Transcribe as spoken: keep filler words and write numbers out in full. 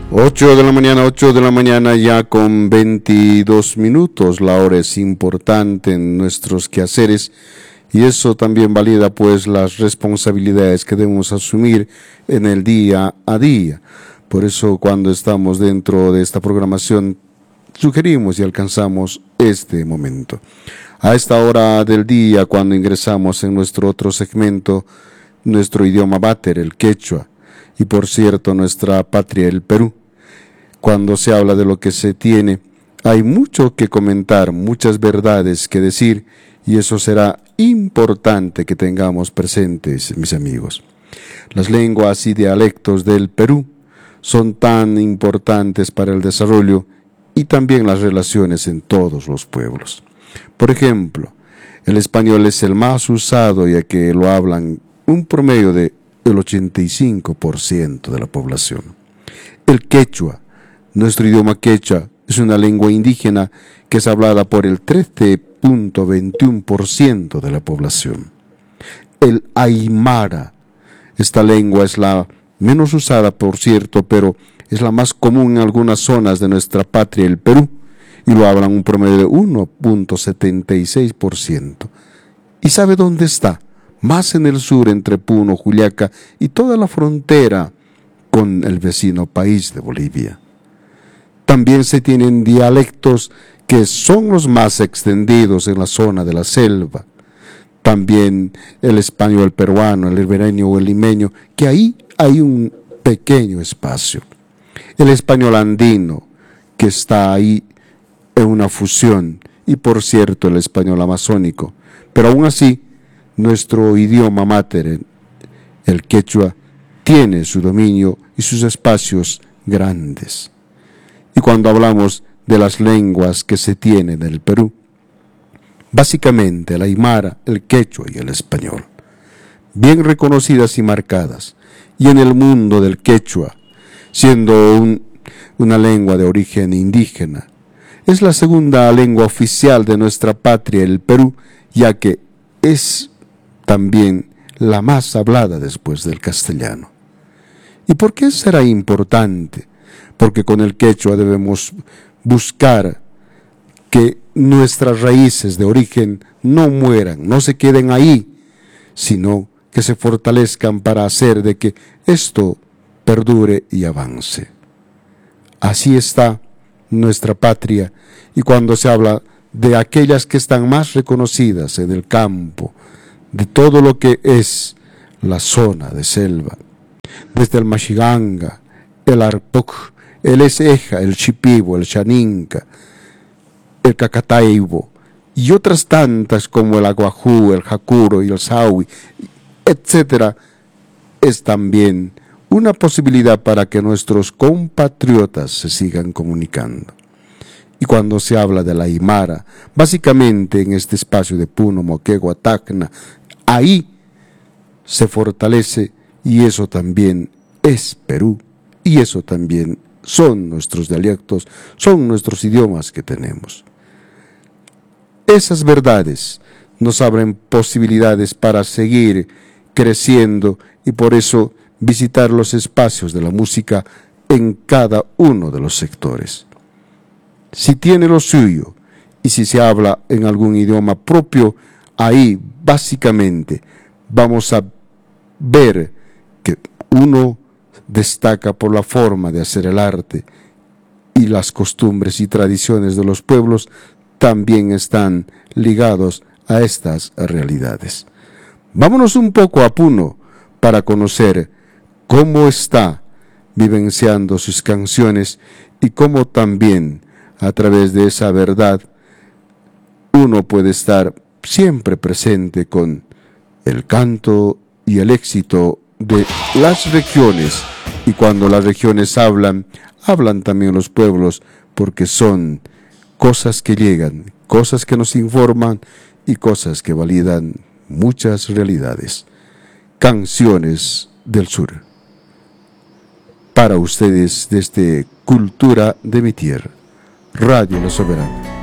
ocho de la mañana, ocho de la mañana ya con veintidós minutos. La hora es importante en nuestros quehaceres y eso también valida pues las responsabilidades que debemos asumir en el día a día. Por eso cuando estamos dentro de esta programación sugerimos y alcanzamos este momento. A esta hora del día, cuando ingresamos en nuestro otro segmento, nuestro idioma mater, el quechua, y por cierto nuestra patria, el Perú. Cuando se habla de lo que se tiene, hay mucho que comentar, muchas verdades que decir, y eso será importante que tengamos presentes, mis amigos. Las lenguas y dialectos del Perú son tan importantes para el desarrollo y también las relaciones en todos los pueblos. Por ejemplo, el español es el más usado ya que lo hablan un promedio de el ochenta y cinco por ciento de la población. El quechua, nuestro idioma quechua, es una lengua indígena que es hablada por el trece punto veintiuno por ciento de la población. El aymara, esta lengua es la menos usada, por cierto, pero es la más común en algunas zonas de nuestra patria, el Perú, y lo hablan un promedio de uno punto setenta y seis por ciento. ¿Y sabe dónde está? Más en el sur, entre Puno, Juliaca y toda la frontera con el vecino país de Bolivia. También se tienen dialectos que son los más extendidos en la zona de la selva. También el español peruano, el ribereño o el limeño, que ahí hay un pequeño espacio. El español andino, que está ahí en una fusión, y por cierto el español amazónico. Pero aún así, nuestro idioma mater, el quechua, tiene su dominio y sus espacios grandes. Y cuando hablamos de las lenguas que se tienen en el Perú, básicamente el aymara, el quechua y el español, bien reconocidas y marcadas. Y en el mundo del quechua, siendo un, una lengua de origen indígena, es la segunda lengua oficial de nuestra patria, el Perú, ya que es también la más hablada después del castellano. ¿Y por qué será importante? Porque con el quechua debemos buscar que nuestras raíces de origen no mueran, no se queden ahí, sino que se fortalezcan para hacer de que esto perdure y avance. Así está nuestra patria, y cuando se habla de aquellas que están más reconocidas en el campo, de todo lo que es la zona de selva, desde el Mashiganga, el Arpoc, el Eseja, el Chipibo, el Chaninca, el Cacataibo, y otras tantas como el Aguajú, el Jacuro y el Saui, etcétera, es también una posibilidad para que nuestros compatriotas se sigan comunicando. Y cuando se habla de la aymara, básicamente en este espacio de Puno, Moquegua, Tacna, ahí se fortalece, y eso también es Perú, y eso también son nuestros dialectos, son nuestros idiomas que tenemos. Esas verdades nos abren posibilidades para seguir creciendo y por eso visitar los espacios de la música en cada uno de los sectores. Si tiene lo suyo y si se habla en algún idioma propio, ahí básicamente vamos a ver que uno destaca por la forma de hacer el arte, y las costumbres y tradiciones de los pueblos también están ligados a estas realidades. Vámonos un poco a Puno para conocer cómo está vivenciando sus canciones y cómo también a través de esa verdad uno puede estar siempre presente con el canto y el éxito de las regiones. Y cuando las regiones hablan, hablan también los pueblos, porque son cosas que llegan, cosas que nos informan y cosas que validan muchas realidades. Canciones del Sur. Para ustedes desde Cultura de mi Tierra, Radio La Soberana.